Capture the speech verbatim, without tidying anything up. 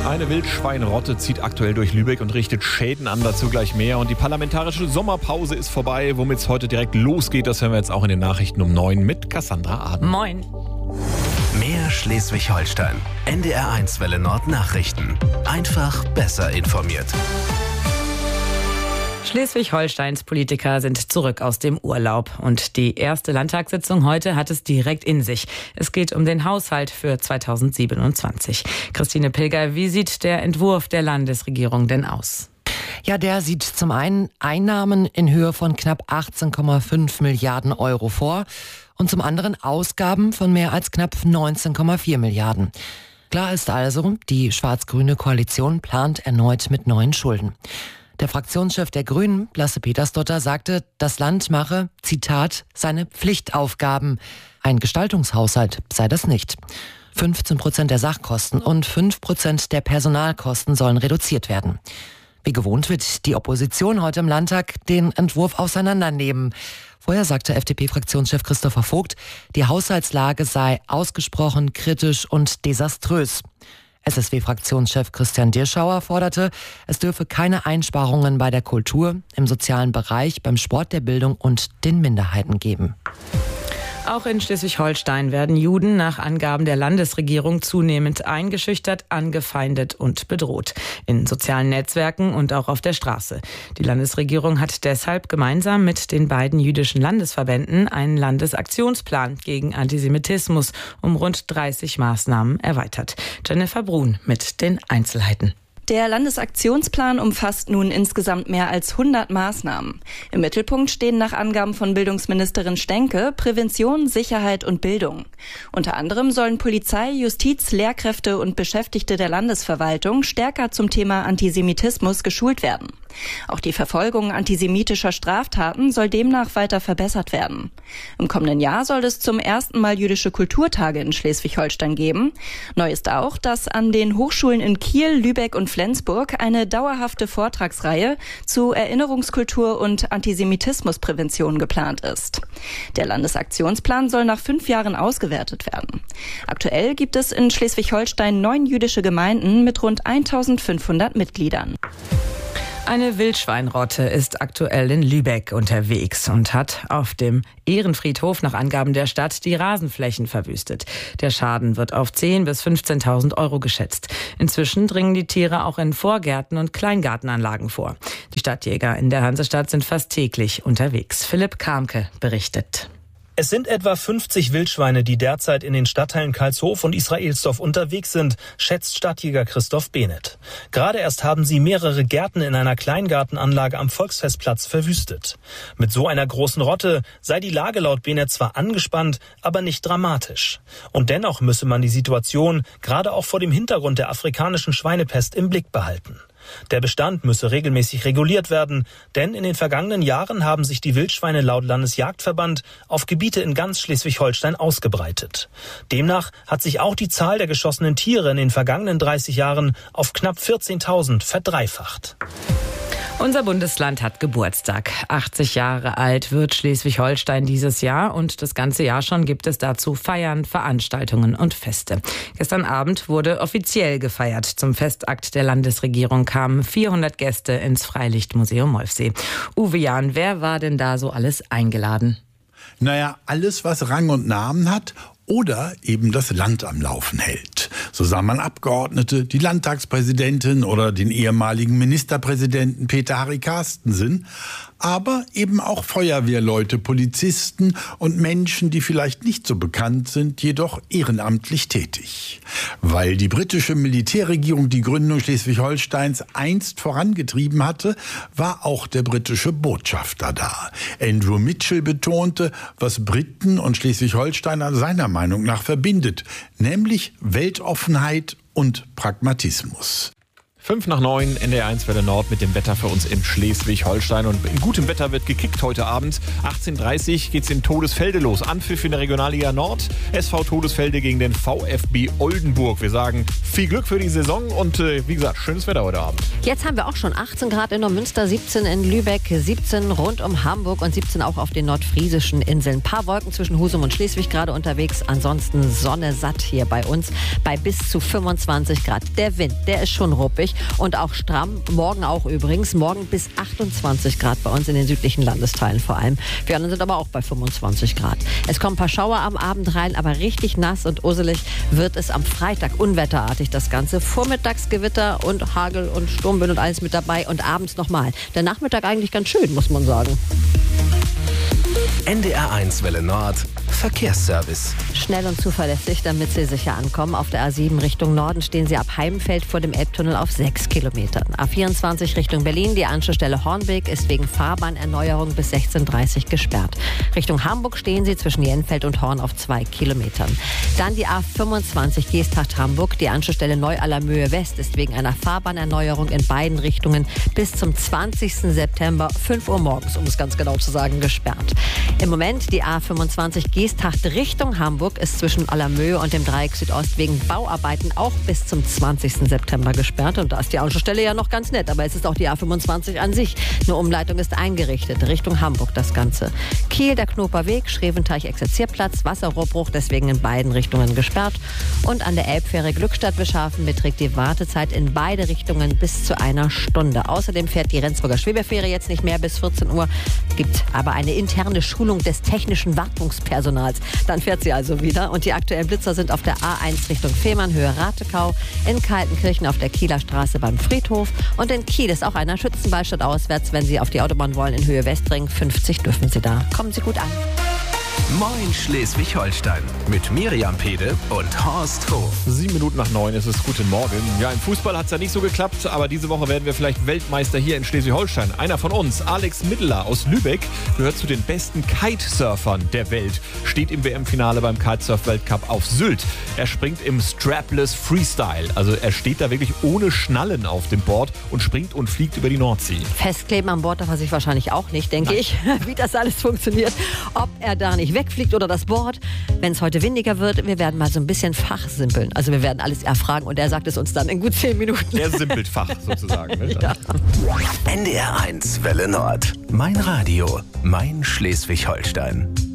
Eine Wildschweinrotte zieht aktuell durch Lübeck und richtet Schäden an, dazu gleich mehr. Und die parlamentarische Sommerpause ist vorbei. Womit es heute direkt losgeht, das hören wir jetzt auch in den Nachrichten um neun mit Cassandra Aden. Moin. Mehr Schleswig-Holstein. N D R eins Welle Nord Nachrichten. Einfach besser informiert. Schleswig-Holsteins Politiker sind zurück aus dem Urlaub. Und die erste Landtagssitzung heute hat es direkt in sich. Es geht um den Haushalt für zweitausendsiebenundzwanzig. Christine Pilger, wie sieht der Entwurf der Landesregierung denn aus? Ja, der sieht zum einen Einnahmen in Höhe von knapp achtzehn Komma fünf Milliarden Euro vor und zum anderen Ausgaben von mehr als knapp neunzehn Komma vier Milliarden. Klar ist also, die schwarz-grüne Koalition plant erneut mit neuen Schulden. Der Fraktionschef der Grünen, Lasse Petersdotter, sagte, das Land mache, Zitat, seine Pflichtaufgaben. Ein Gestaltungshaushalt sei das nicht. fünfzehn Prozent der Sachkosten und fünf Prozent der Personalkosten sollen reduziert werden. Wie gewohnt wird die Opposition heute im Landtag den Entwurf auseinandernehmen. Vorher sagte F D P-Fraktionschef Christopher Vogt, die Haushaltslage sei ausgesprochen kritisch und desaströs. S S W-Fraktionschef Christian Dirschauer forderte, es dürfe keine Einsparungen bei der Kultur, im sozialen Bereich, beim Sport, der Bildung und den Minderheiten geben. Auch in Schleswig-Holstein werden Juden nach Angaben der Landesregierung zunehmend eingeschüchtert, angefeindet und bedroht. In sozialen Netzwerken und auch auf der Straße. Die Landesregierung hat deshalb gemeinsam mit den beiden jüdischen Landesverbänden einen Landesaktionsplan gegen Antisemitismus um rund dreißig Maßnahmen erweitert. Jennifer Brun mit den Einzelheiten. Der Landesaktionsplan umfasst nun insgesamt mehr als hundert Maßnahmen. Im Mittelpunkt stehen nach Angaben von Bildungsministerin Stenke Prävention, Sicherheit und Bildung. Unter anderem sollen Polizei, Justiz, Lehrkräfte und Beschäftigte der Landesverwaltung stärker zum Thema Antisemitismus geschult werden. Auch die Verfolgung antisemitischer Straftaten soll demnach weiter verbessert werden. Im kommenden Jahr soll es zum ersten Mal jüdische Kulturtage in Schleswig-Holstein geben. Neu ist auch, dass an den Hochschulen in Kiel, Lübeck und Flensburg eine dauerhafte Vortragsreihe zu Erinnerungskultur und Antisemitismusprävention geplant ist. Der Landesaktionsplan soll nach fünf Jahren ausgewertet werden. Aktuell gibt es in Schleswig-Holstein neun jüdische Gemeinden mit rund eintausendfünfhundert Mitgliedern. Eine Wildschweinrotte ist aktuell in Lübeck unterwegs und hat auf dem Ehrenfriedhof nach Angaben der Stadt die Rasenflächen verwüstet. Der Schaden wird auf zehntausend bis fünfzehntausend Euro geschätzt. Inzwischen dringen die Tiere auch in Vorgärten und Kleingartenanlagen vor. Die Stadtjäger in der Hansestadt sind fast täglich unterwegs. Philipp Kamke berichtet. Es sind etwa fünfzig Wildschweine, die derzeit in den Stadtteilen Karlshof und Israelsdorf unterwegs sind, schätzt Stadtjäger Christoph Behnert. Gerade erst haben sie mehrere Gärten in einer Kleingartenanlage am Volksfestplatz verwüstet. Mit so einer großen Rotte sei die Lage laut Behnert zwar angespannt, aber nicht dramatisch. Und dennoch müsse man die Situation gerade auch vor dem Hintergrund der afrikanischen Schweinepest im Blick behalten. Der Bestand müsse regelmäßig reguliert werden, denn in den vergangenen Jahren haben sich die Wildschweine laut Landesjagdverband auf Gebiete in ganz Schleswig-Holstein ausgebreitet. Demnach hat sich auch die Zahl der geschossenen Tiere in den vergangenen dreißig Jahren auf knapp vierzehntausend verdreifacht. Unser Bundesland hat Geburtstag. achtzig Jahre alt wird Schleswig-Holstein dieses Jahr und das ganze Jahr schon gibt es dazu Feiern, Veranstaltungen und Feste. Gestern Abend wurde offiziell gefeiert. Zum Festakt der Landesregierung kamen vierhundert Gäste ins Freilichtmuseum Molfsee. Uwe Jahn, wer war denn da so alles eingeladen? Naja, alles, was Rang und Namen hat oder eben das Land am Laufen hält. So sah man Abgeordnete, die Landtagspräsidentin oder den ehemaligen Ministerpräsidenten Peter Harry Carstensen, aber eben auch Feuerwehrleute, Polizisten und Menschen, die vielleicht nicht so bekannt sind, jedoch ehrenamtlich tätig. Weil die britische Militärregierung die Gründung Schleswig-Holsteins einst vorangetrieben hatte, war auch der britische Botschafter da. Andrew Mitchell betonte, was Briten und Schleswig-Holsteiner seiner Meinung nach verbindet, nämlich Weltoffenheit und Pragmatismus. fünf nach neun, N D R eins Welle Nord mit dem Wetter für uns in Schleswig-Holstein. Und in gutem Wetter wird gekickt heute Abend. achtzehn Uhr dreißig geht's in Todesfelde los. Anpfiff in der Regionalliga Nord. S V Todesfelde gegen den VfB Oldenburg. Wir sagen viel Glück für die Saison und äh, wie gesagt, schönes Wetter heute Abend. Jetzt haben wir auch schon achtzehn Grad in Neumünster, siebzehn in Lübeck, siebzehn rund um Hamburg und siebzehn auch auf den nordfriesischen Inseln. Ein paar Wolken zwischen Husum und Schleswig gerade unterwegs. Ansonsten Sonne satt hier bei uns bei bis zu fünfundzwanzig Grad. Der Wind, der ist schon ruppig. Und auch stramm, morgen auch übrigens, morgen bis achtundzwanzig Grad bei uns in den südlichen Landesteilen vor allem. Wir anderen sind aber auch bei fünfundzwanzig Grad. Es kommen ein paar Schauer am Abend rein, aber richtig nass und usselig wird es am Freitag, unwetterartig das Ganze. Vormittags Gewitter und Hagel und Sturmwind und alles mit dabei und abends nochmal. Der Nachmittag eigentlich ganz schön, muss man sagen. N D R eins Welle Nord Verkehrsservice. Schnell und zuverlässig, damit Sie sicher ankommen. Auf der A sieben Richtung Norden stehen Sie ab Heimfeld vor dem Elbtunnel auf sechs Kilometern. A vierundzwanzig Richtung Berlin, die Anschlussstelle Hornbeek ist wegen Fahrbahnerneuerung bis sechzehn Uhr dreißig gesperrt. Richtung Hamburg stehen Sie zwischen Jenfeld und Horn auf zwei Kilometern. Dann die A fünfundzwanzig Geesthacht-Hamburg, die Anschlussstelle Neu-Allermöhe West ist wegen einer Fahrbahnerneuerung in beiden Richtungen bis zum zwanzigsten September, fünf Uhr morgens, um es ganz genau zu sagen, gesperrt. Im Moment die A fünfundzwanzig Geesthacht Richtung Hamburg ist zwischen Allermöhe und dem Dreieck Südost wegen Bauarbeiten auch bis zum zwanzigsten September gesperrt. Und da ist die Anschlussstelle ja noch ganz nett, aber es ist auch die A fünfundzwanzig an sich. Eine Umleitung ist eingerichtet, Richtung Hamburg das Ganze. Kiel, der Knoperweg, Schreventeich-Exerzierplatz, Wasserrohrbruch, deswegen in beiden Richtungen gesperrt. Und an der Elbfähre Glückstadt-Bischhafen beträgt die Wartezeit in beide Richtungen bis zu einer Stunde. Außerdem fährt die Rendsburger Schwebefähre jetzt nicht mehr bis vierzehn Uhr, gibt aber eine interne Schulung des technischen Wartungspersonals. Dann fährt sie also wieder. Und die aktuellen Blitzer sind auf der A eins Richtung Fehmarn, Höhe Ratekau, in Kaltenkirchen auf der Kieler Straße beim Friedhof. Und in Kiel ist auch einer Schützenball statt auswärts. Wenn Sie auf die Autobahn wollen, in Höhe Westring, fünfzig dürfen Sie da. Kommen Sie gut an. Moin Schleswig-Holstein mit Miriam Pede und Horst Hof. Sieben Minuten nach neun ist es guten Morgen. Ja, im Fußball hat es ja nicht so geklappt, aber diese Woche werden wir vielleicht Weltmeister hier in Schleswig-Holstein. Einer von uns, Alex Middeler aus Lübeck, gehört zu den besten Kitesurfern der Welt. Steht im W M-Finale beim Kitesurf-Weltcup auf Sylt. Er springt im Strapless Freestyle. Also er steht da wirklich ohne Schnallen auf dem Board und springt und fliegt über die Nordsee. Festkleben an Bord darf er sich wahrscheinlich auch nicht, denke ich, wie das alles funktioniert. Ob er da nicht wegfliegt oder das Board, wenn es heute windiger wird, wir werden mal so ein bisschen fachsimpeln. Also wir werden alles erfragen und er sagt es uns dann in gut zehn Minuten. Er simpelt Fach sozusagen. Ne? Ja. N D R eins Welle Nord. Mein Radio, mein Schleswig-Holstein.